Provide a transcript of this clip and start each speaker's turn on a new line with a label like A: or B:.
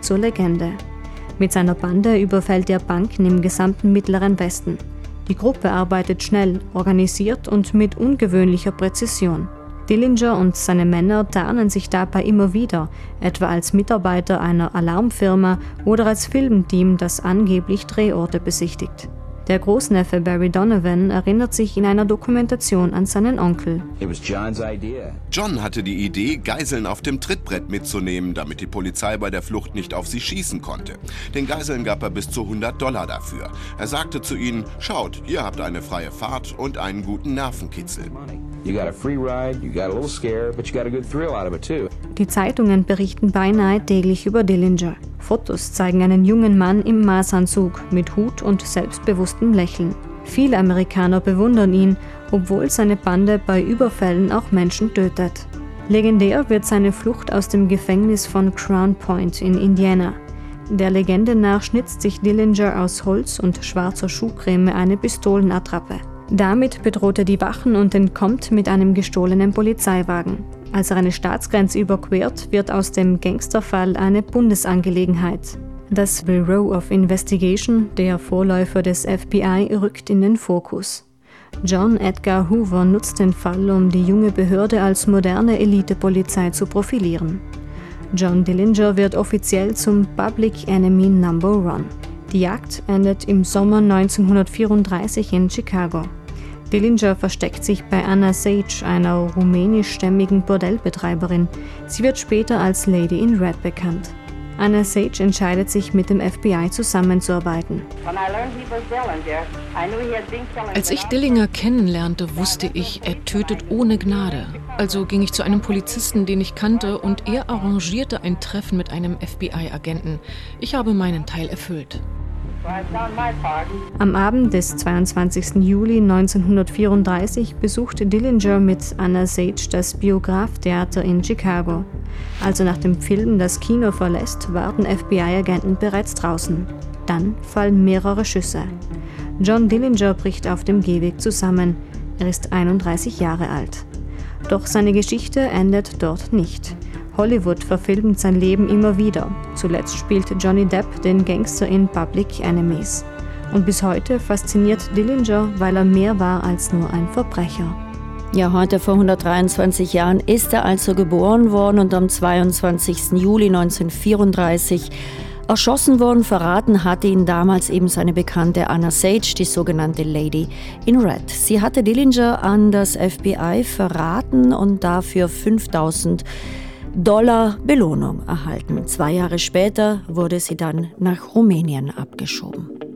A: zur Legende. Mit seiner Bande überfällt er Banken im gesamten Mittleren Westen. Die Gruppe arbeitet schnell, organisiert und mit ungewöhnlicher Präzision. Dillinger und seine Männer tarnen sich dabei immer wieder, etwa als Mitarbeiter einer Alarmfirma oder als Filmteam, das angeblich Drehorte besichtigt. Der Großneffe Barry Donovan erinnert sich in einer Dokumentation an seinen Onkel.
B: John hatte die Idee, Geiseln auf dem Trittbrett mitzunehmen, damit die Polizei bei der Flucht nicht auf sie schießen konnte. Den Geiseln gab er bis zu $100 dafür. Er sagte zu ihnen, schaut, ihr habt eine freie Fahrt und einen guten Nervenkitzel.
A: Die Zeitungen berichten beinahe täglich über Dillinger. Fotos zeigen einen jungen Mann im Maßanzug mit Hut und selbstbewusstem Lächeln. Viele Amerikaner bewundern ihn, obwohl seine Bande bei Überfällen auch Menschen tötet. Legendär wird seine Flucht aus dem Gefängnis von Crown Point in Indiana. Der Legende nach schnitzt sich Dillinger aus Holz und schwarzer Schuhcreme eine Pistolenattrappe. Damit bedroht er die Wachen und entkommt mit einem gestohlenen Polizeiwagen. Als er eine Staatsgrenze überquert, wird aus dem Gangsterfall eine Bundesangelegenheit. Das Bureau of Investigation, der Vorläufer des FBI, rückt in den Fokus. John Edgar Hoover nutzt den Fall, um die junge Behörde als moderne Elitepolizei zu profilieren. John Dillinger wird offiziell zum Public Enemy Number One. Die Jagd endet im Sommer 1934 in Chicago. Dillinger versteckt sich bei Anna Sage, einer rumänischstämmigen Bordellbetreiberin. Sie wird später als Lady in Red bekannt. Anna Sage entscheidet sich, mit dem FBI zusammenzuarbeiten.
C: Als ich Dillinger kennenlernte, wusste ich, er tötet ohne Gnade. Also ging ich zu einem Polizisten, den ich kannte, und er arrangierte ein Treffen mit einem FBI-Agenten. Ich habe meinen Teil erfüllt.
A: Am Abend des 22. Juli 1934 besuchte Dillinger mit Anna Sage das Biograph-Theater in Chicago. Als er nach dem Film das Kino verlässt, warten FBI-Agenten bereits draußen. Dann fallen mehrere Schüsse. John Dillinger bricht auf dem Gehweg zusammen. Er ist 31 Jahre alt. Doch seine Geschichte endet dort nicht. Hollywood verfilmt sein Leben immer wieder. Zuletzt spielte Johnny Depp den Gangster in Public Enemies. Und bis heute fasziniert Dillinger, weil er mehr war als nur ein Verbrecher.
D: Ja, heute vor 123 Jahren ist er also geboren worden und am 22. Juli 1934 erschossen worden. Verraten hatte ihn damals eben seine Bekannte Anna Sage, die sogenannte Lady in Red. Sie hatte Dillinger an das FBI verraten und dafür $5.000 Belohnung erhalten. 2 Jahre später wurde sie dann nach Rumänien abgeschoben.